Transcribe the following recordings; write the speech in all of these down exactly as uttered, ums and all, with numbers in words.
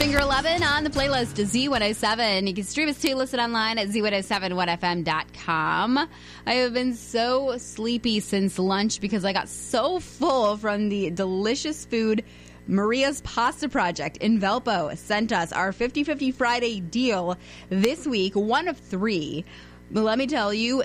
Finger eleven on the playlist to Z one oh seven. You can stream us too, listen online at Z one oh seven one F M dot com. I have been so sleepy since lunch because I got so full from the delicious food Maria's Pasta Project in Valpo sent us. Our fifty-fifty Friday deal this week, one of three. But let me tell you,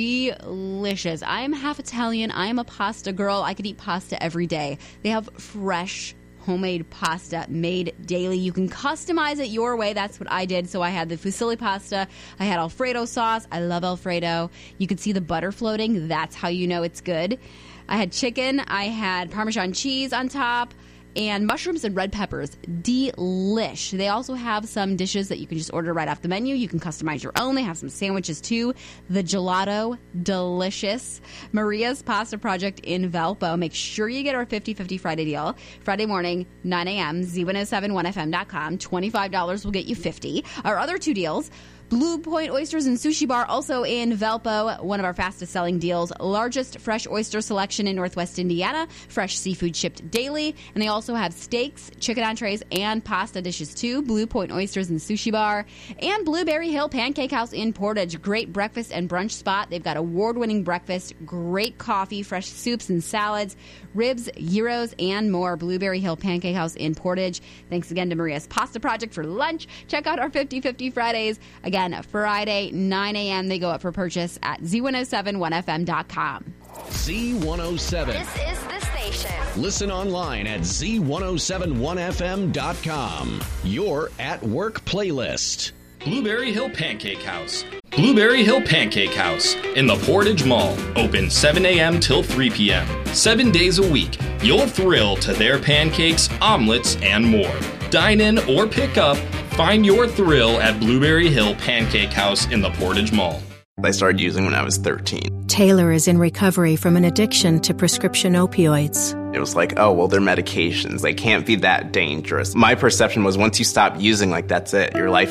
delicious. I am half Italian. I am a pasta girl. I could eat pasta every day. They have fresh homemade pasta made daily. You can customize it your way. That's what I did. So I had the fusilli pasta. I had Alfredo sauce. I love Alfredo. You can see the butter floating. That's how you know it's good. I had chicken. I had Parmesan cheese on top. And mushrooms and red peppers. Delish. They also have some dishes that you can just order right off the menu. You can customize your own. They have some sandwiches too. The gelato, delicious. Maria's Pasta Project in Valpo. Make sure you get our fifty-fifty Friday deal. Friday morning, nine a.m., Z one oh seven one F M dot com. twenty-five dollars will get you fifty dollars. Our other two deals, Blue Point Oysters and Sushi Bar, also in Valpo, one of our fastest selling deals. Largest fresh oyster selection in Northwest Indiana. Fresh seafood shipped daily. And they also have steaks, chicken entrees, and pasta dishes too. Blue Point Oysters and Sushi Bar. And Blueberry Hill Pancake House in Portage. Great breakfast and brunch spot. They've got award-winning breakfast, great coffee, fresh soups and salads, ribs, gyros, and more. Blueberry Hill Pancake House in Portage. Thanks again to Maria's Pasta Project for lunch. Check out our fifty-fifty Fridays. Again, Friday, nine a.m. They go up for purchase at Z one oh seven one F M dot com. Z one oh seven. This is the station. Listen online at Z one oh seven one F M dot com. Your at work playlist. Blueberry Hill Pancake House. Blueberry Hill Pancake House in the Portage Mall. Open seven a.m. till three p.m. Seven days a week. You'll thrill to their pancakes, omelets, and more. Dine in or pick up. Find your thrill at Blueberry Hill Pancake House in the Portage Mall. I started using when I was thirteen. Taylor is in recovery from an addiction to prescription opioids. It was like, oh, well, they're medications. They can't be that dangerous. My perception was once you stop using, like, that's it. Your life